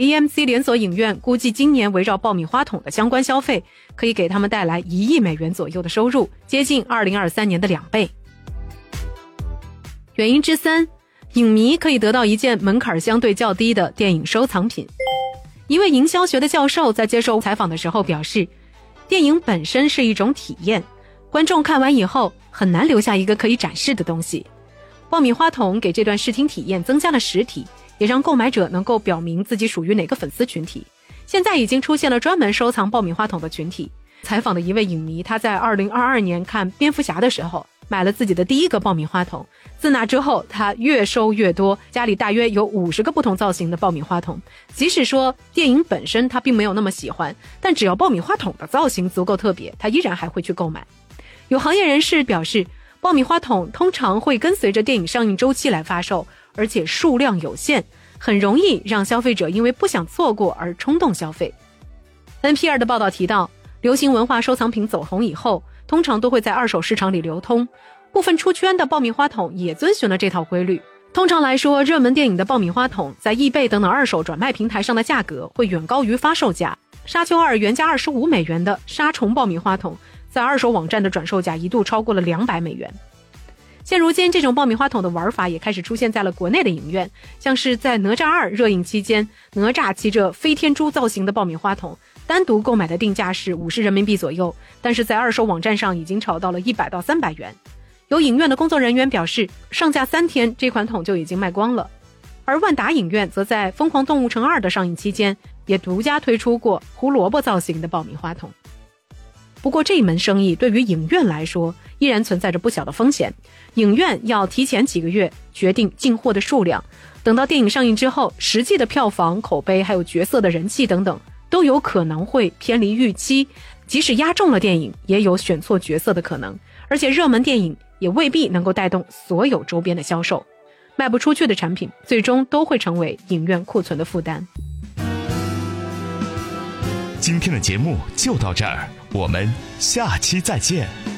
AMC 连锁影院估计今年围绕爆米花桶的相关消费可以给他们带来1亿美元左右的收入，接近2023年的2倍。原因之3，影迷可以得到一件门槛相对较低的电影收藏品。一位营销学的教授在接受采访的时候表示，电影本身是一种体验，观众看完以后很难留下一个可以展示的东西。爆米花桶给这段视听体验增加了实体，也让购买者能够表明自己属于哪个粉丝群体。现在已经出现了专门收藏爆米花桶的群体。采访的一位影迷，他在2022年看蝙蝠侠的时候买了自己的第一个爆米花桶，自那之后他越收越多，家里大约有50个不同造型的爆米花桶。即使说电影本身他并没有那么喜欢，但只要爆米花桶的造型足够特别，他依然还会去购买。有行业人士表示，爆米花桶通常会跟随着电影上映周期来发售，而且数量有限，很容易让消费者因为不想错过而冲动消费。NPR 的报道提到，流行文化收藏品走红以后，通常都会在二手市场里流通，部分出圈的爆米花桶也遵循了这套规律。通常来说，热门电影的爆米花桶在易贝等等二手转卖平台上的价格会远高于发售价。沙丘2原价25美元的沙虫爆米花桶，在二手网站的转售价一度超过了200美元。现如今，这种爆米花桶的玩法也开始出现在了国内的影院，像是在哪吒2热映期间，哪吒骑着飞天猪造型的爆米花桶，单独购买的定价是50人民币左右，但是在二手网站上已经炒到了100到300元。有影院的工作人员表示，上架3天，这款桶就已经卖光了。而万达影院则在《疯狂动物城2》的上映期间，也独家推出过胡萝卜造型的爆米花桶。不过这一门生意对于影院来说依然存在着不小的风险，影院要提前几个月决定进货的数量，等到电影上映之后，实际的票房、口碑还有角色的人气等等都有可能会偏离预期，即使压中了电影，也有选错角色的可能，而且热门电影也未必能够带动所有周边的销售，卖不出去的产品最终都会成为影院库存的负担。 今天的节目就到这儿，我们下期再见。